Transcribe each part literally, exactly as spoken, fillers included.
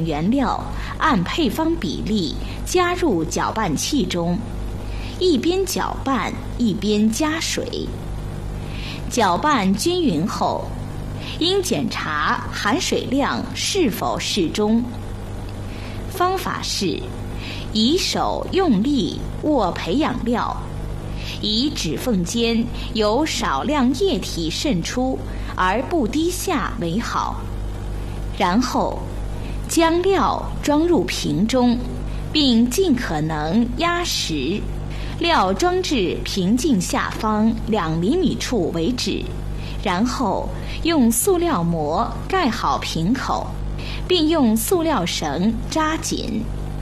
原料按配方比例加入搅拌器中，一边搅拌一边加水。搅拌均匀后，应检查含水量是否适中。方法是：以手用力握培养料，以指缝间有少量液体渗出而不滴下为好。然后将料装入瓶中，并尽可能压实，料装至瓶颈下方两厘米处为止。然后用塑料膜盖好瓶口，并用塑料绳扎紧。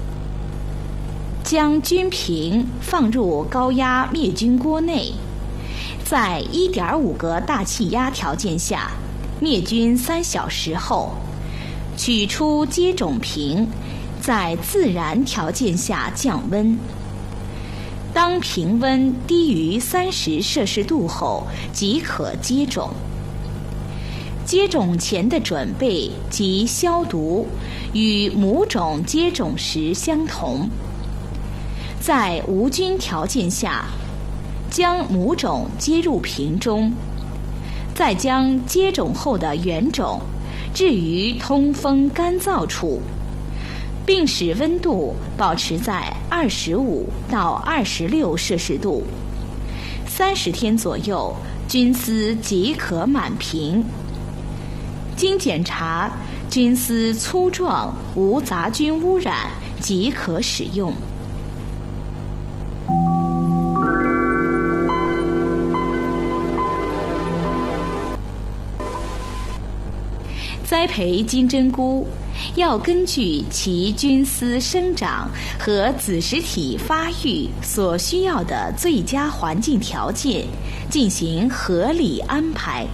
将菌瓶放入高压灭菌锅内，在 一点五 个大气压条件下灭菌三小时后，取出接种瓶，在自然条件下降温。当瓶温低于三十摄氏度后，即可接种。接种前的准备及消毒与母种接种时相同。在无菌条件下，将母种接入瓶中，再将接种后的原种置于通风干燥处，并使温度保持在二十五到二十六摄氏度，三十天左右，菌丝即可满瓶。经检查，菌丝粗壮，无杂菌污染，即可使用。栽培金针菇要根据其菌丝生长和子实体发育所需要的最佳环境条件进行合理安排。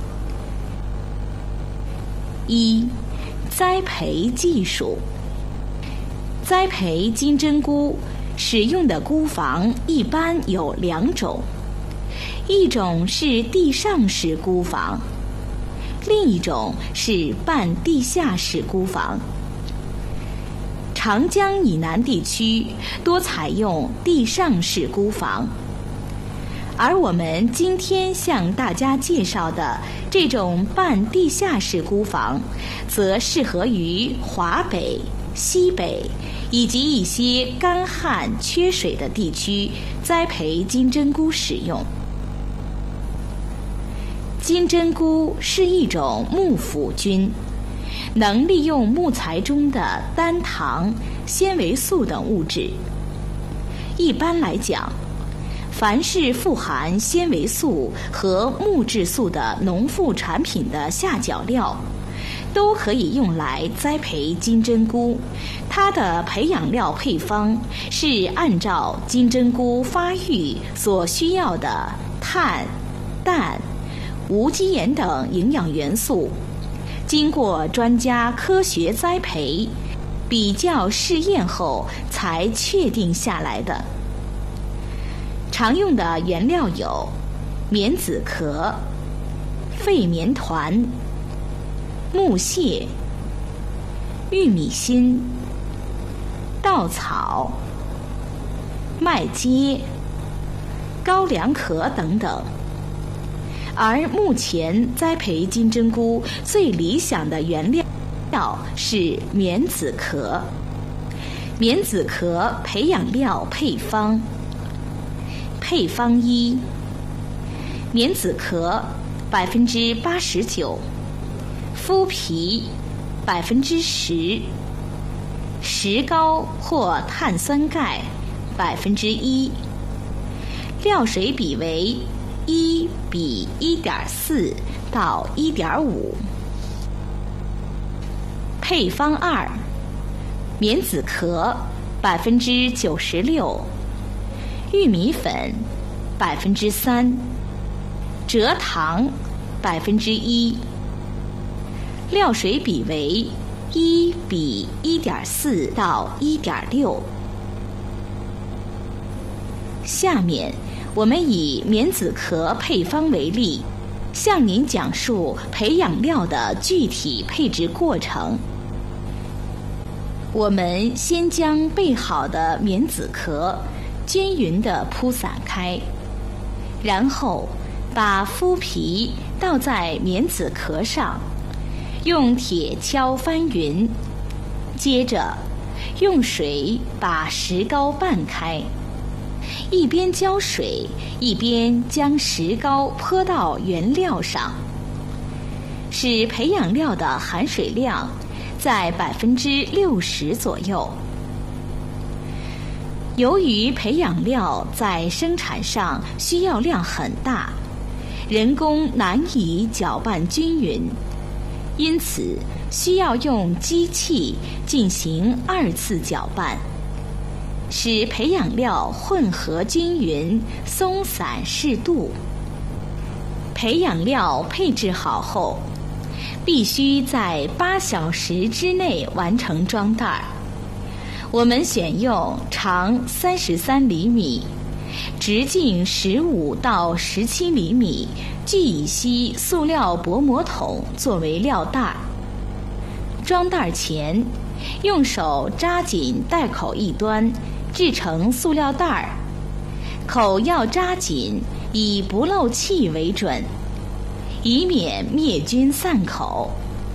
一、栽培技术。栽培金针菇使用的菇房一般有两种，一种是地上式菇房，另一种是半地下式菇房。长江以南地区多采用地上式菇房，而我们今天向大家介绍的这种半地下式菇房，则适合于华北、西北以及一些干旱缺水的地区栽培金针菇使用。金针菇是一种木腐菌，能利用木材中的单糖、纤维素等物质。一般来讲，凡是富含纤维素和木质素的农副产品的下脚料，都可以用来栽培金针菇。它的培养料配方是按照金针菇发育所需要的碳、氮、无机盐等营养元素，经过专家科学栽培、比较试验后才确定下来的。常用的原料有棉籽壳、沸棉团、木屑、玉米芯、稻草、麦秸、高粱壳等等。而目前栽培金针菇最理想的原料是棉籽壳。棉籽壳培养料配方：配方一，棉籽壳百分之八十九，麸皮百分之十，石膏或碳酸钙百分之一，料水比为一比一点四到一点五。配方二，棉籽壳百分之九十六，玉米粉百分之三，蔗糖百分之一，料水比为一比一点四到一点六。下面我们以棉籽壳配方为例，向您讲述培养料的具体配置过程。 我们先将备好的棉籽壳均匀地铺散开，然后把麸皮倒在棉籽壳上，用铁锹翻匀，接着用水把石膏拌开，一边浇水一边将石膏泼到原料上，使培养料的含水量在百分之六十左右。由于培养料在生产上需要量很大，人工难以搅拌均匀，因此需要用机器进行二次搅拌，使培养料混合均匀、松散适度。培养料配置好后，必须在八小时之内完成装袋。我们选用长三十三厘米、直径十五到十七厘米聚乙烯塑料薄膜桶作为料袋。装袋前，用手扎紧袋口一端，制成塑料袋，口要扎紧，以不漏气为准，以免灭菌散口。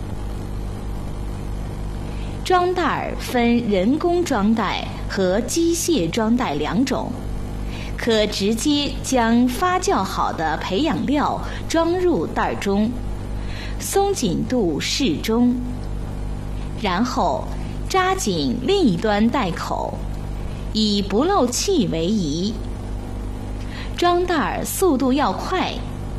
装袋分人工装袋和机械装袋两种，可直接将发酵好的培养料装入袋中，松紧度适中，然后扎紧另一端袋口，以不漏气为宜。装袋速度要快，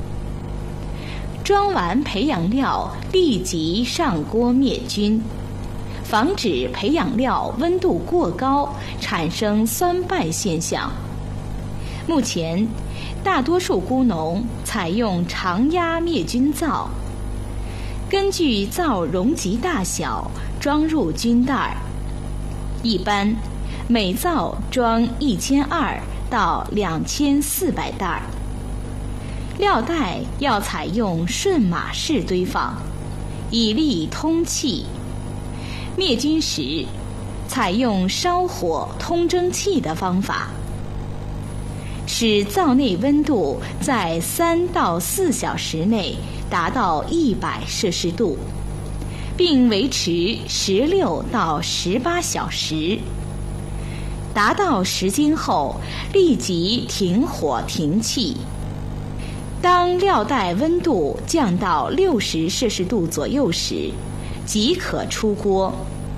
装完培养料立即上锅灭菌，防止培养料温度过高产生酸败现象。目前，大多数菇农采用常压灭菌灶，根据灶容积大小装入菌袋，一般每灶装一千二到两千四百袋。料袋要采用顺码式堆放，以利通气。灭菌时，采用烧火通蒸汽的方法，使灶内温度在三到四小时内达到一百摄氏度，并维持十六到十八小时。达到时间后，立即停火停气。当料袋温度降到六十摄氏度左右时，即可出锅。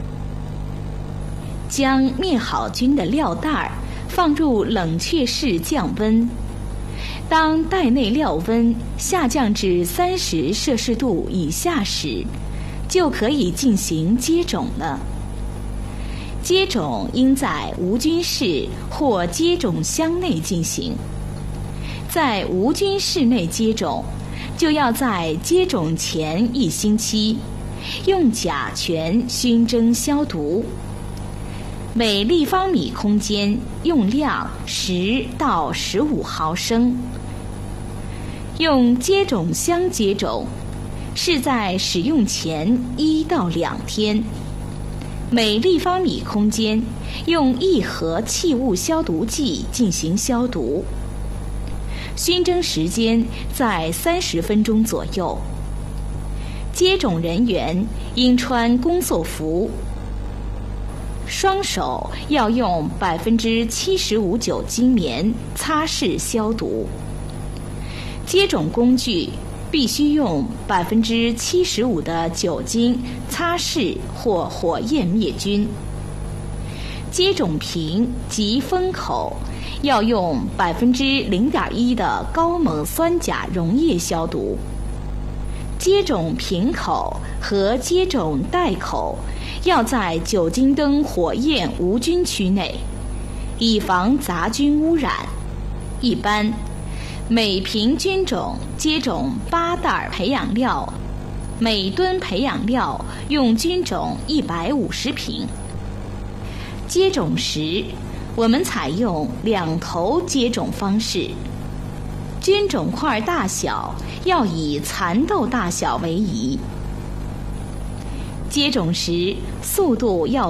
将灭好菌的料袋放入冷却室降温，当袋内料温下降至三十摄氏度以下时，就可以进行接种了。接种应在无菌室或接种箱内进行。在无菌室内接种，就要在接种前一星期用甲醛熏蒸消毒，每立方米空间用量十到十五毫升。用接种箱接种，是在使用前一到两天，每立方米空间用一盒气雾消毒剂进行消毒，熏蒸时间在三十分钟左右。接种人员应穿工作服，双手要用百分之七十五酒精棉擦拭消毒。接种工具必须用百分之七十五的酒精擦拭或火焰灭菌。接种瓶及封口要用百分之零点一的高锰酸钾溶液消毒。接种瓶口和接种袋口要在酒精灯火焰无菌区内，以防杂菌污染。一般每瓶菌种接种八袋培养料，每吨培养料用菌种一百五十瓶。接种时，我们采用两头接种方式，菌种块大小要以蚕豆大小为宜。接种时速度要